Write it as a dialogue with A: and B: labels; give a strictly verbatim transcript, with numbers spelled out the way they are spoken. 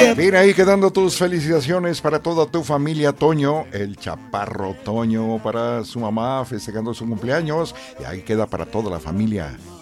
A: Mira, ahí quedando tus felicitaciones para toda tu familia, Toño, el chaparro Toño, para su mamá festejando su cumpleaños. Y ahí queda para toda la familia.